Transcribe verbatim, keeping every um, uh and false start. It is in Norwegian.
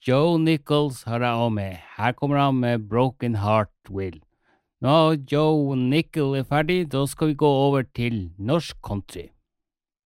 Joe Nichols har jeg også med. Her kommer han med Broken Heart Will. Nå Joe Nickel er ferdig, da skal vi gå over til norsk country.